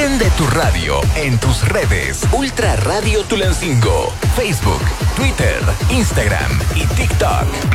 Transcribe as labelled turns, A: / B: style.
A: Prende tu radio en tus redes. Ultra Radio Tulancingo. Facebook, Twitter, Instagram y TikTok.